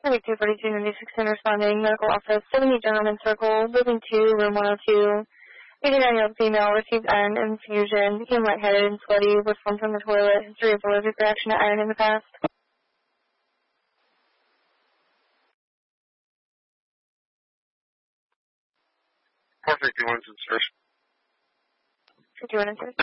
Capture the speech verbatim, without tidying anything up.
thirty-two forty-two ninety-six ten responding. Medical office, seventy Gentleman Circle, Building two, Room one oh two. eighty-nine-year-old female received iron infusion, became lightheaded and sweaty, was formed from the toilet, history of allergic reaction to iron in the past. four fifty-one, sir. fifty-one, sir.